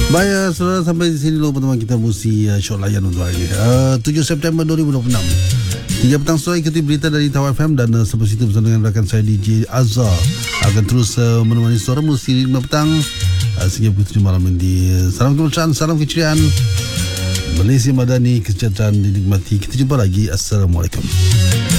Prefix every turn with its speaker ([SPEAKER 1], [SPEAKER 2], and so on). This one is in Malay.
[SPEAKER 1] Baik, saudara, sampai di sini dulu pertemuan kita Musi Syok Layan untuk hari ini. 7 September 2026. 3 petang sore ikuti berita dari Tawar FM dan sampai situ bersama dengan rakan saya DJ Azhar akan terus menemani suara Musi 5 petang sehingga pukul 7 malam ini. Salam kemesraan, salam keceriaan. Malaysia Madani, kesejahteraan dinikmati. Kita jumpa lagi. Assalamualaikum.